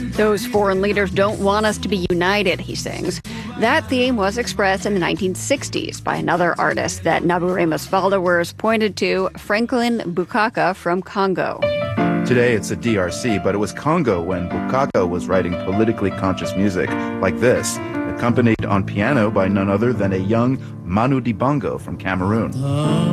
Those foreign leaders don't want us to be united, he sings. That theme was expressed in the 1960s by another artist that Naburemo's followers pointed to, Franklin Bukaka from Congo. Today it's the DRC, but it was Congo when Bukaka was writing politically conscious music like this, accompanied on piano by none other than a young Manu Dibango from Cameroon.